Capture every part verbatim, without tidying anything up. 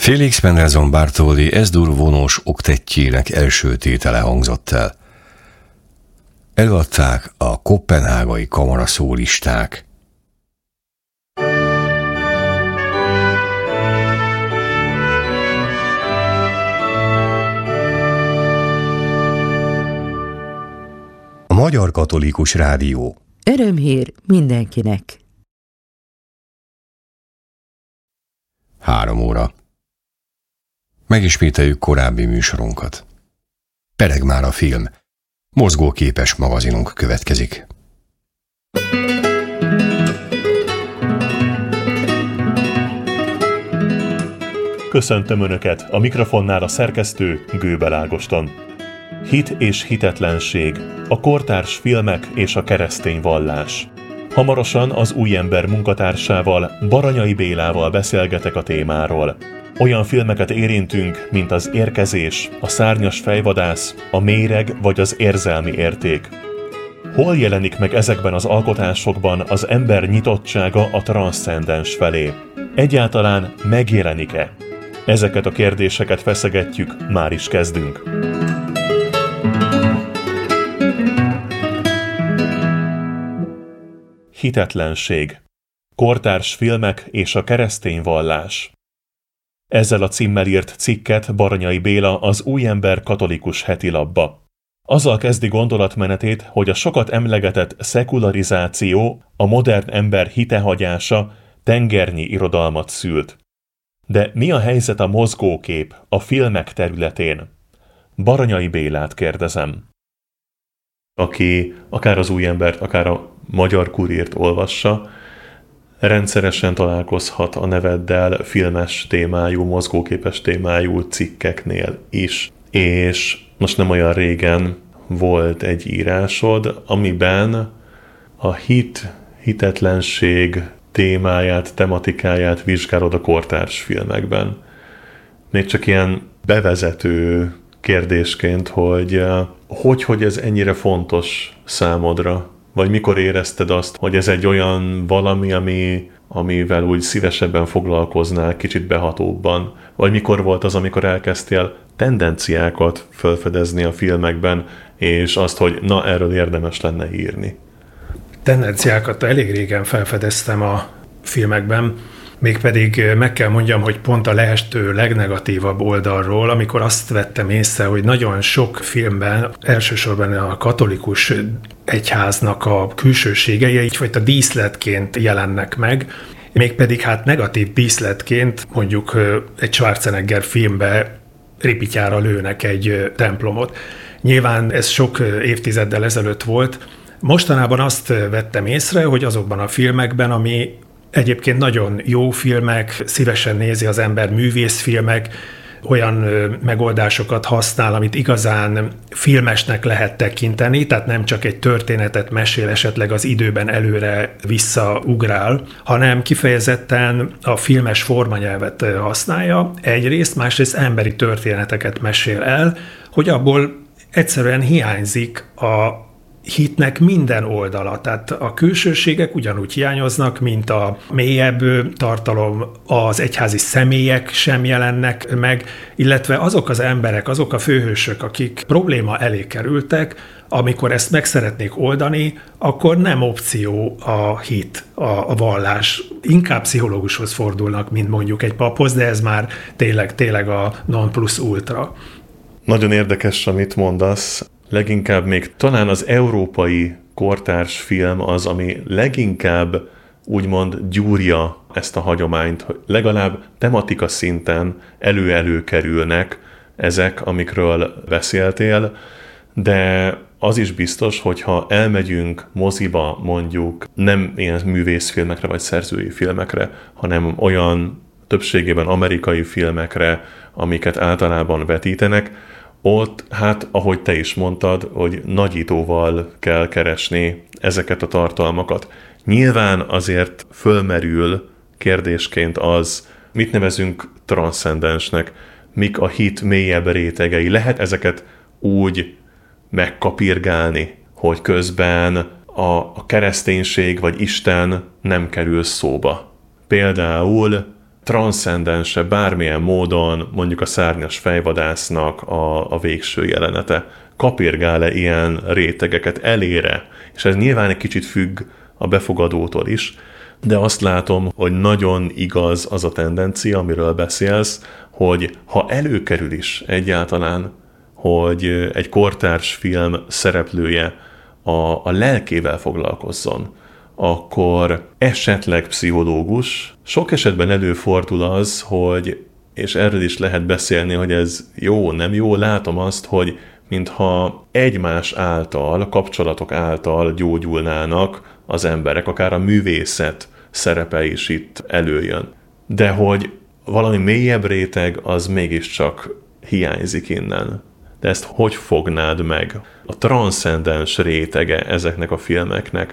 Félix Mendelssohn Bartholdy Es-dur vonós oktettjének első tétele hangzott el. Előadták a koppenhágai kamaraszólisták. A Magyar Katolikus Rádió. Örömhír mindenkinek. Három óra. Megismételjük korábbi műsorunkat. Pereg már a film. Mozgóképes magazinunk következik. Köszöntöm Önöket, a mikrofonnál a szerkesztő Gőbel Ágoston. Hit és hitetlenség, a kortárs filmek és a keresztény vallás. Hamarosan az Újember munkatársával, Baranyai Bélával beszélgetek a témáról. Olyan filmeket érintünk, mint az Érkezés, a Szárnyas fejvadász, a Méreg vagy az Érzelmi érték. Hol jelenik meg ezekben az alkotásokban az ember nyitottsága a transzcendens felé? Egyáltalán megjelenik-e? Ezeket a kérdéseket feszegetjük, már is kezdünk. Hitetlenség. Kortárs filmek és a keresztény vallás. Ezzel a címmel írt cikket Baranyai Béla az Újember katolikus hetilapba. Azzal kezdi gondolatmenetét, hogy a sokat emlegetett szekularizáció, a modern ember hitehagyása tengernyi irodalmat szült. De mi a helyzet a mozgókép, a filmek területén? Baranyai Bélát kérdezem. Aki akár az Újembert, akár a Magyar Kurírt olvassa, rendszeresen találkozhat a neveddel filmes témájú, mozgóképes témájú cikkeknél is. És most nem olyan régen volt egy írásod, amiben a hit, hitetlenség témáját, tematikáját vizsgálod a kortárs filmekben. Még csak ilyen bevezető kérdésként, hogy hogy, hogy ez ennyire fontos számodra? Vagy mikor érezted azt, hogy ez egy olyan valami, ami, amivel úgy szívesebben foglalkoznál, kicsit behatóbban? Vagy mikor volt az, amikor elkezdtél tendenciákat felfedezni a filmekben, és azt, hogy na, erről érdemes lenne írni? Tendenciákat elég régen felfedeztem a filmekben, mégpedig meg kell mondjam, hogy pont a lehető legnegatívabb oldalról, amikor azt vettem észre, hogy nagyon sok filmben, elsősorban a katolikus egyháznak a külsőségei egyfajta díszletként jelennek meg, mégpedig hát negatív díszletként mondjuk egy Schwarzenegger filmbe ripityára lőnek egy templomot. Nyilván ez sok évtizeddel ezelőtt volt. Mostanában azt vettem észre, hogy azokban a filmekben, ami egyébként nagyon jó filmek, szívesen nézi az ember művészfilmek, olyan megoldásokat használ, amit igazán filmesnek lehet tekinteni, tehát nem csak egy történetet mesél, esetleg az időben előre visszaugrál, hanem kifejezetten a filmes formanyelvet használja egyrészt, másrészt emberi történeteket mesél el, hogy abból egyszerűen hiányzik a hitnek minden oldala, tehát a külsőségek ugyanúgy hiányoznak, mint a mélyebb tartalom, az egyházi személyek sem jelennek meg, illetve azok az emberek, azok a főhősök, akik probléma elé kerültek, amikor ezt meg szeretnék oldani, akkor nem opció a hit, a, a vallás. Inkább pszichológushoz fordulnak, mint mondjuk egy paphoz, de ez már tényleg, tényleg a non plus ultra. Nagyon érdekes, amit mondasz. Leginkább még talán az európai kortárs film az, ami leginkább úgymond gyúrja ezt a hagyományt, hogy legalább tematika szinten elő-elő kerülnek ezek, amikről beszéltél, de az is biztos, hogy ha elmegyünk moziba mondjuk nem ilyen művészfilmekre vagy szerzői filmekre, hanem olyan többségében amerikai filmekre, amiket általában vetítenek, ott, hát, ahogy te is mondtad, hogy nagyítóval kell keresni ezeket a tartalmakat. Nyilván azért fölmerül kérdésként az, mit nevezünk transzcendensnek, mik a hit mélyebb rétegei. Lehet ezeket úgy megkapirgálni, hogy közben a, a kereszténység vagy Isten nem kerül szóba. Például transzcendense bármilyen módon mondjuk a szárnyas fejvadásznak a, a végső jelenete? Kapirgál-e ilyen rétegeket, elére? És ez nyilván egy kicsit függ a befogadótól is, de azt látom, hogy nagyon igaz az a tendencia, amiről beszélsz, hogy ha előkerül is egyáltalán, hogy egy kortárs film szereplője a, a lelkével foglalkozzon, akkor esetleg pszichológus. Sok esetben előfordul az, hogy, és erről is lehet beszélni, hogy ez jó, nem jó, látom azt, hogy mintha egymás által, kapcsolatok által gyógyulnának az emberek, akár a művészet szerepe is itt előjön. De hogy valami mélyebb réteg, az mégiscsak hiányzik innen. De ezt hogy fognád meg? A transzcendens rétege ezeknek a filmeknek,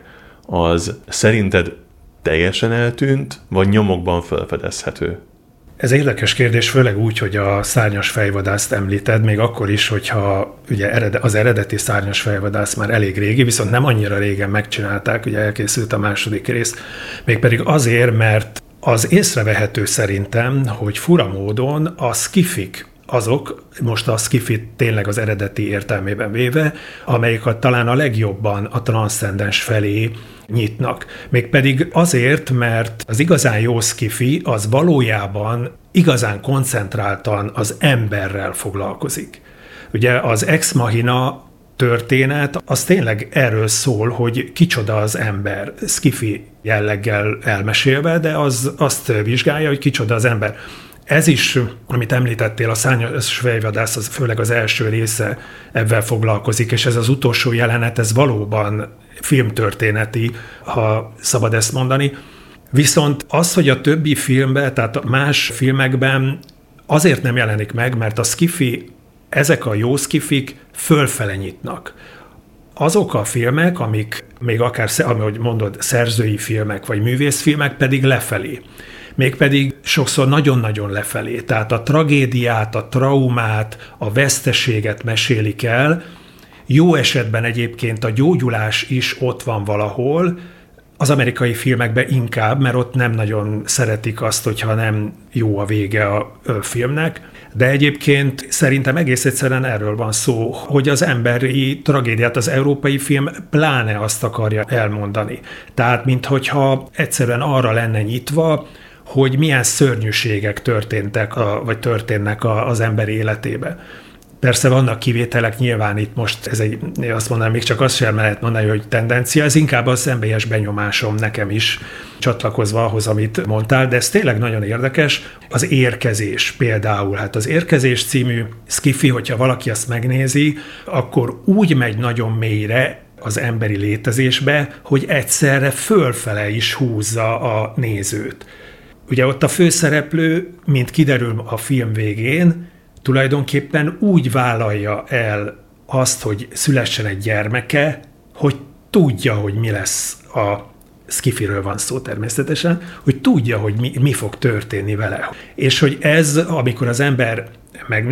az szerinted teljesen eltűnt, vagy nyomokban felfedezhető? Ez érdekes kérdés, főleg úgy, hogy a szárnyas fejvadászt említed, még akkor is, hogyha ugye az eredeti szárnyas fejvadász már elég régi, viszont nem annyira régen megcsinálták, ugye elkészült a második rész, mégpedig azért, mert az észrevehető szerintem, hogy fura módon a skifik, azok, most a skifit tényleg az eredeti értelmében véve, amelyik a, talán a legjobban a transzcendens felé nyitnak. Mégpedig azért, mert az igazán jó skifi az valójában igazán koncentráltan az emberrel foglalkozik. Ugye az Ex Machina történet az tényleg erről szól, hogy kicsoda az ember, skifi jelleggel elmesélve, de az azt vizsgálja, hogy kicsoda az ember. Ez is, amit említettél, a szárnyas fejvadász, az főleg az első része ebben foglalkozik, és ez az utolsó jelenet, ez valóban filmtörténeti, ha szabad ezt mondani. Viszont az, hogy a többi filmben, tehát más filmekben azért nem jelenik meg, mert a skifi, ezek a jó skifik fölfele nyitnak. Azok a filmek, amik még akár, ahogy mondod, szerzői filmek vagy művészfilmek pedig lefelé. Mégpedig sokszor nagyon-nagyon lefelé. Tehát a tragédiát, a traumát, a veszteséget mesélik el. Jó esetben egyébként a gyógyulás is ott van valahol, az amerikai filmekben inkább, mert ott nem nagyon szeretik azt, hogyha nem jó a vége a filmnek. De egyébként szerintem egész egyszerűen erről van szó, hogy az emberi tragédiát az európai film pláne azt akarja elmondani. Tehát, minthogyha egyszerűen arra lenne nyitva, hogy milyen szörnyűségek történtek, a, vagy történnek a, az ember életébe. Persze vannak kivételek, nyilván itt most ez egy, azt mondanám, még csak azt sem lehet mondani, hogy tendencia, ez inkább a személyes benyomásom nekem is, csatlakozva ahhoz, amit mondtál, de ez tényleg nagyon érdekes. Az Érkezés például, hát az Érkezés című skifi, hogyha valaki azt megnézi, akkor úgy megy nagyon mélyre az emberi létezésbe, hogy egyszerre fölfele is húzza a nézőt. Ugye ott a főszereplő, mint kiderül a film végén, tulajdonképpen úgy vállalja el azt, hogy szülessen egy gyermeke, hogy tudja, hogy mi lesz, a skifiről van szó természetesen, hogy tudja, hogy mi, mi fog történni vele. És hogy ez, amikor az ember megnézi,